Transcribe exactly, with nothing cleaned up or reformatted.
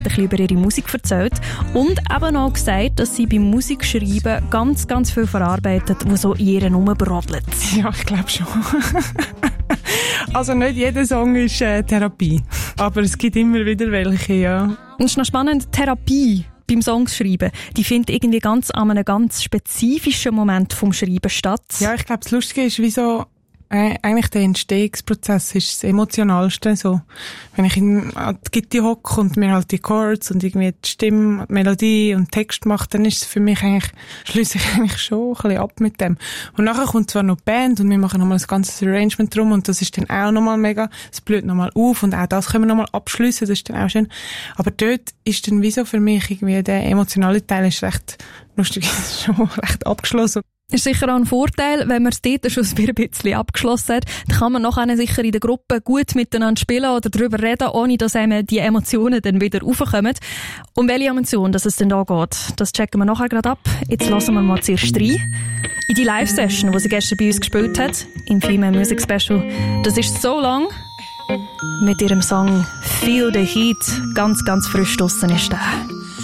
ein bisschen über ihre Musik erzählt und eben auch gesagt, dass sie beim Musikschreiben ganz, ganz viel verarbeitet, was so in ihr rumbrodelt. Ja, ich glaube schon. Also nicht jeder Song ist äh, Therapie, aber es gibt immer wieder welche, ja. Und es ist noch spannend, Therapie beim Songschreiben, die findet irgendwie ganz an einem ganz spezifischen Moment vom Schreiben statt. Ja, ich glaube, das Lustige ist, wie so äh, eigentlich der Entstehungsprozess ist das Emotionalste. So, wenn ich in die Gitarre hocke und mir halt die Chords und irgendwie die Stimme, die Melodie und Text mache, dann ist es für mich eigentlich, schließe ich eigentlich schon ein bisschen ab mit dem. Und nachher kommt zwar noch die Band und wir machen nochmal ein ganzes Arrangement drum und das ist dann auch nochmal mega, es blüht nochmal auf und auch das können wir nochmal abschliessen, das ist dann auch schön. Aber dort ist dann wie so für mich irgendwie der emotionale Teil ist recht lustig, schon recht abgeschlossen. Ist sicher auch ein Vorteil, wenn man es dort schon ein bisschen abgeschlossen hat. Dann kann man nachher sicher in der Gruppe gut miteinander spielen oder darüber reden, ohne dass einem die Emotionen dann wieder raufkommen. Um welche Emotion dass es denn da geht, das checken wir nachher gerade ab. Jetzt hören wir mal zuerst rein. In die Live-Session, die sie gestern bei uns gespielt hat, im Female Music Special. Das ist «So Long» mit ihrem Song «Feel the Heat». Ganz, ganz frisch draussen ist der.